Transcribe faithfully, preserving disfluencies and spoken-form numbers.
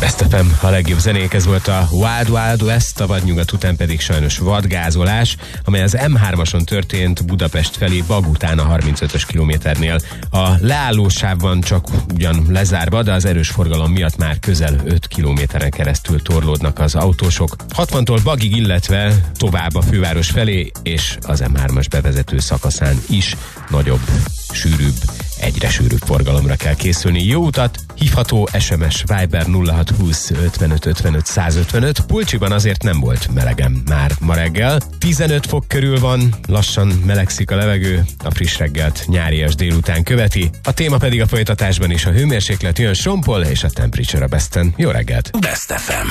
Best ef em, a legjobb zenék, ez volt a Wild Wild West, a vadnyugat után pedig sajnos vadgázolás, amely az em hármason történt Budapest felé Bag után a harmincötös kilométernél. A leállósávban csak ugyan lezárva, de az erős forgalom miatt már közel öt kilométeren keresztül torlódnak az autósok. hatvantól Bagig, illetve tovább a főváros felé, és az em hármas bevezető szakaszán is nagyobb, sűrűbb, egyre sűrűbb forgalomra kell készülni. Jó utat! Hívható es em es Viber nulla hat húsz ötvenöt ötvenöt százötvenöt. Pulcsiban azért nem volt melegem már ma reggel. tizenöt fok körül van, lassan melegszik a levegő, a friss reggelt nyárias délután követi. A téma pedig a folytatásban is: a hőmérséklet jön Sompol és a Temperature a Besten. Jó reggelt! Best ef em.